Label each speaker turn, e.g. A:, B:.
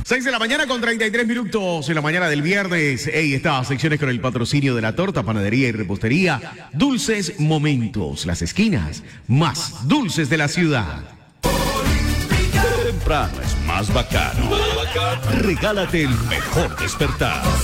A: 6 de la mañana con 33 minutos en la mañana del viernes. Estas secciones con el patrocinio de la torta, panadería y repostería. Dulces Momentos, las esquinas más dulces de la ciudad.
B: Temprano es más bacano. Regálate el mejor despertar.